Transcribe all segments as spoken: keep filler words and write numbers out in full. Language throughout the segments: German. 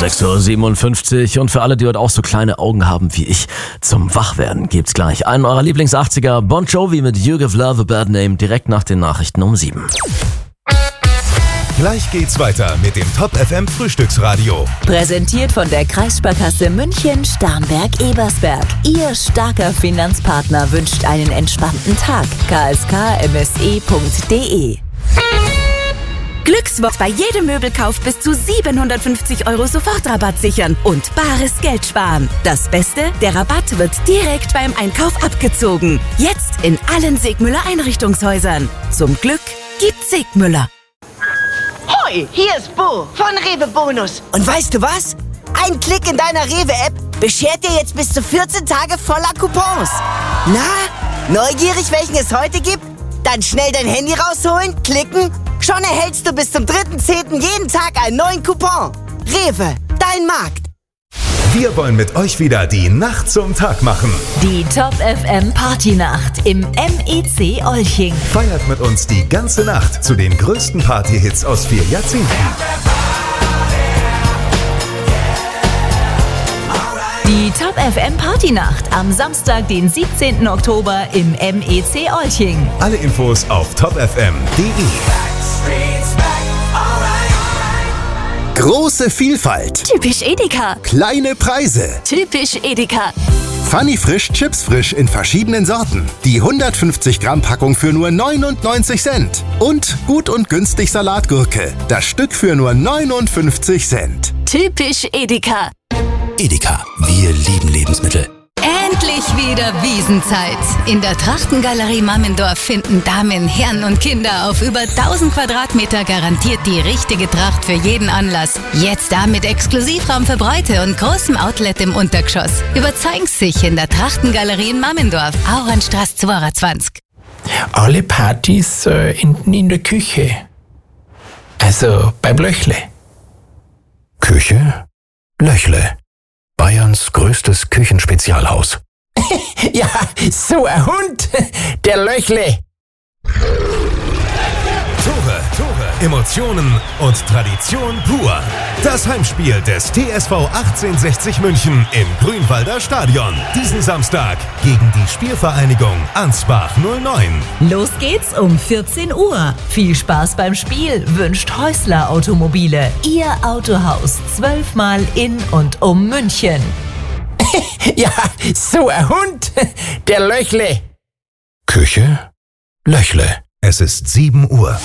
sechs Uhr siebenundfünfzig und für alle, die heute auch so kleine Augen haben wie ich, zum Wachwerden gibt's gleich einen eurer Lieblings-achtziger, Bon Jovi mit You Give Love a Bad Name, direkt nach den Nachrichten um sieben. Gleich geht's weiter mit dem Top F M Frühstücksradio. Präsentiert von der Kreissparkasse München, Starnberg, Ebersberg. Ihr starker Finanzpartner wünscht einen entspannten Tag. k s k m s e punkt d e Glücksbox bei jedem Möbelkauf bis zu siebenhundertfünfzig Euro Sofortrabatt sichern und bares Geld sparen. Das Beste, der Rabatt wird direkt beim Einkauf abgezogen. Jetzt in allen Segmüller Einrichtungshäusern. Zum Glück gibt's Segmüller. Hoi, hier ist Bo von Rewe Bonus. Und weißt du was? Ein Klick in deiner Rewe-App beschert dir jetzt bis zu vierzehn Tage voller Coupons. Na, neugierig, welchen es heute gibt? Dann schnell dein Handy rausholen, klicken. Schon erhältst du bis zum dritten zehnten jeden Tag einen neuen Coupon. Rewe, dein Markt. Wir wollen mit euch wieder die Nacht zum Tag machen. Die Top F M Partynacht im M E C Olching. Feiert mit uns die ganze Nacht zu den größten Partyhits aus vier Jahrzehnten. Die Top F M Partynacht am Samstag, den siebzehnten Oktober im M E C Olching. Alle Infos auf top f m punkt d e. Große Vielfalt. Typisch Edeka. Kleine Preise. Typisch Edeka. Funny Frisch Chips Frisch in verschiedenen Sorten. Die hundertfünfzig Gramm Packung für nur neunundneunzig Cent. Und gut und günstig Salatgurke. Das Stück für nur neunundfünfzig Cent. Typisch Edeka. Edeka, wir lieben Lebensmittel. Endlich wieder Wiesenzeit. In der Trachtengalerie Mammendorf finden Damen, Herren und Kinder auf über tausend Quadratmeter garantiert die richtige Tracht für jeden Anlass. Jetzt da mit Exklusivraum für Bräute und großem Outlet im Untergeschoss. Überzeugen Sie sich in der Trachtengalerie in Mammendorf, Auernstraße zweiundzwanzig. Alle Partys äh, enden in der Küche. Also beim Löchle. Küche? Löchle. Bayerns größtes Küchenspezialhaus. Ja, so ein Hund, der Löchle. Tore, Tore, Emotionen und Tradition pur. Das Heimspiel des T S V achtzehnhundertsechzig München im Grünwalder Stadion. Diesen Samstag gegen die Spielvereinigung Ansbach null neun. Los geht's um vierzehn Uhr. Viel Spaß beim Spiel wünscht Häusler Automobile. Ihr Autohaus zwölfmal in und um München. Ja, so ein Hund, der Löchle. Küche? Löchle. Es ist sieben Uhr.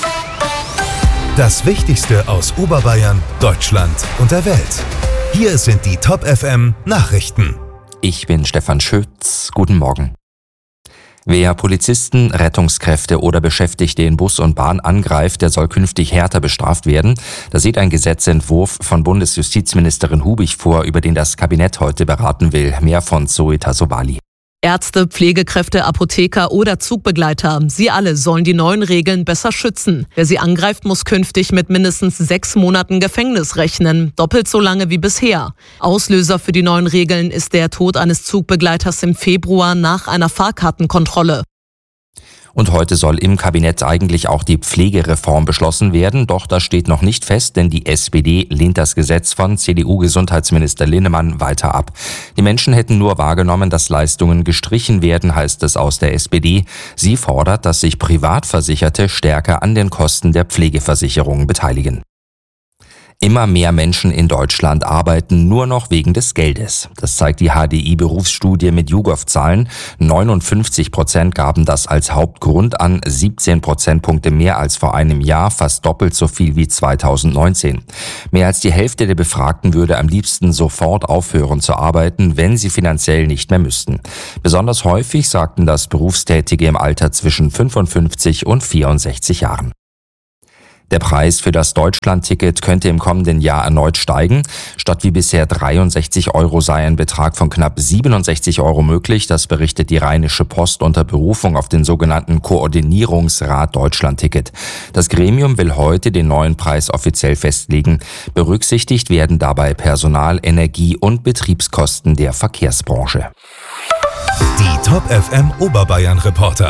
Das Wichtigste aus Oberbayern, Deutschland und der Welt. Hier sind die Top F M Nachrichten. Ich bin Stefan Schütz. Guten Morgen. Wer Polizisten, Rettungskräfte oder Beschäftigte in Bus und Bahn angreift, der soll künftig härter bestraft werden. Das sieht ein Gesetzentwurf von Bundesjustizministerin Hubig vor, über den das Kabinett heute beraten will. Mehr von Zoe Tassovali. Ärzte, Pflegekräfte, Apotheker oder Zugbegleiter, sie alle sollen die neuen Regeln besser schützen. Wer sie angreift, muss künftig mit mindestens sechs Monaten Gefängnis rechnen, doppelt so lange wie bisher. Auslöser für die neuen Regeln ist der Tod eines Zugbegleiters im Februar nach einer Fahrkartenkontrolle. Und heute soll im Kabinett eigentlich auch die Pflegereform beschlossen werden. Doch das steht noch nicht fest, denn die S P D lehnt das Gesetz von C D U-Gesundheitsminister Linnemann weiter ab. Die Menschen hätten nur wahrgenommen, dass Leistungen gestrichen werden, heißt es aus der S P D. Sie fordert, dass sich Privatversicherte stärker an den Kosten der Pflegeversicherung beteiligen. Immer mehr Menschen in Deutschland arbeiten nur noch wegen des Geldes. Das zeigt die H D I-Berufsstudie mit YouGov-Zahlen. neunundfünfzig Prozent gaben das als Hauptgrund an, siebzehn Prozentpunkte mehr als vor einem Jahr, fast doppelt so viel wie zweitausendneunzehn. Mehr als die Hälfte der Befragten würde am liebsten sofort aufhören zu arbeiten, wenn sie finanziell nicht mehr müssten. Besonders häufig sagten das Berufstätige im Alter zwischen fünfundfünfzig und vierundsechzig Jahren. Der Preis für das Deutschland-Ticket könnte im kommenden Jahr erneut steigen. Statt wie bisher dreiundsechzig Euro sei ein Betrag von knapp siebenundsechzig Euro möglich. Das berichtet die Rheinische Post unter Berufung auf den sogenannten Koordinierungsrat Deutschland-Ticket. Das Gremium will heute den neuen Preis offiziell festlegen. Berücksichtigt werden dabei Personal-, Energie- und Betriebskosten der Verkehrsbranche. Die Top F M Oberbayern Reporter.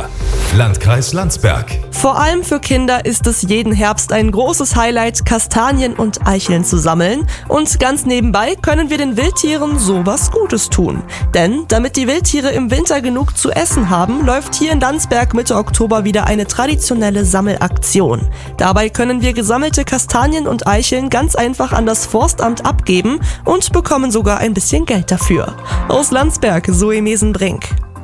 Landkreis Landsberg. Vor allem für Kinder ist es jeden Herbst ein großes Highlight, Kastanien und Eicheln zu sammeln. Und ganz nebenbei können wir den Wildtieren sowas Gutes tun. Denn damit die Wildtiere im Winter genug zu essen haben, läuft hier in Landsberg Mitte Oktober wieder eine traditionelle Sammelaktion. Dabei können wir gesammelte Kastanien und Eicheln ganz einfach an das Forstamt abgeben und bekommen sogar ein bisschen Geld dafür. Aus Landsberg, Zoe Mesenbrink.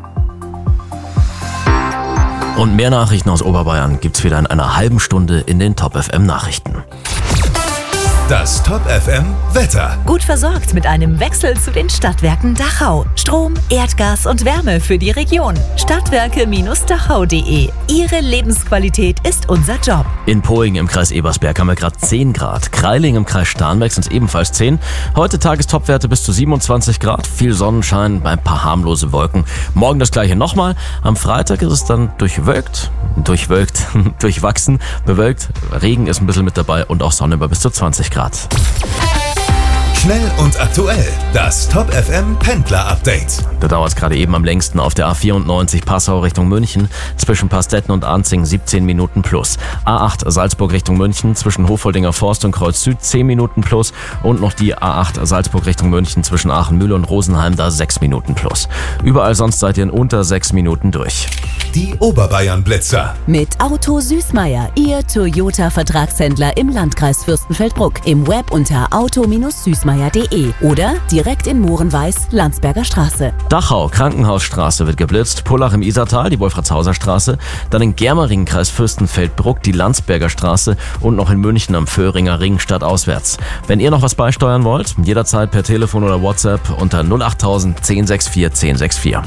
Und mehr Nachrichten aus Oberbayern gibt's wieder in einer halben Stunde in den Top F M Nachrichten. Das Top F M Wetter. Gut versorgt mit einem Wechsel zu den Stadtwerken Dachau. Strom, Erdgas und Wärme für die Region. Stadtwerke Dachau punkt de. Ihre Lebensqualität ist unser Job. In Poing im Kreis Ebersberg haben wir gerade zehn Grad. Kreiling im Kreis Starnberg sind es ebenfalls zehn. Heute Tagestopwerte bis zu siebenundzwanzig Grad. Viel Sonnenschein, ein paar harmlose Wolken. Morgen das gleiche nochmal. Am Freitag ist es dann durchwölkt, durchwölkt, durchwachsen, bewölkt. Regen ist ein bisschen mit dabei und auch Sonne bei bis zu zwanzig Grad. Schnell und aktuell. Das Top F M Pendler Update. Da dauert es gerade eben am längsten auf der A vierundneunzig Passau Richtung München. Zwischen Pastetten und Anzing siebzehn Minuten plus. A acht Salzburg Richtung München. Zwischen Hofoldinger Forst und Kreuz Süd zehn Minuten plus. Und noch die A acht Salzburg Richtung München zwischen Aachenmühle und Rosenheim da sechs Minuten plus. Überall sonst seid ihr in unter sechs Minuten durch. Die Oberbayern Blitzer. Mit Auto Süßmeier, Ihr Toyota-Vertragshändler im Landkreis Fürstenfeldbruck. Im Web unter auto Süßmeier punkt de oder direkt in Mohrenweiß, Landsberger Straße. Dachau, Krankenhausstraße wird geblitzt, Pullach im Isartal, die Wolfratshauser Straße, dann in Germering, Kreis Fürstenfeldbruck, die Landsberger Straße und noch in München am Föhringer Ring stadtauswärts. Wenn ihr noch was beisteuern wollt, jederzeit per Telefon oder WhatsApp unter null acht null null eins sechs vier eins sechs vier.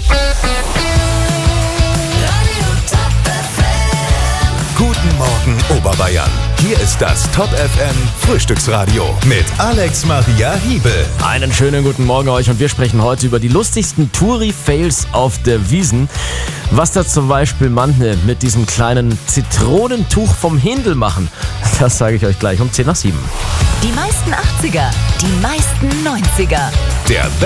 Guten Morgen Oberbayern. Hier ist das Top F M Frühstücksradio mit Alex Maria Hiebel. Einen schönen guten Morgen euch und wir sprechen heute über die lustigsten Touri-Fails auf der Wiesn. Was da zum Beispiel manche mit diesem kleinen Zitronentuch vom Hindel machen, das sage ich euch gleich um zehn nach sieben. Die meisten achtziger, die meisten neunziger. Der